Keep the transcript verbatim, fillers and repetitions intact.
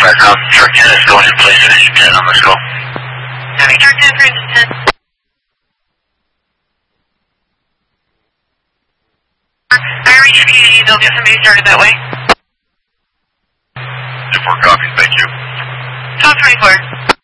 um, truck ten is going in place at engine ten on this call. Copy, truck ten for engine ten. I reached P E, they'll get somebody started that way. ten four copy, thank you. twelve twenty-four.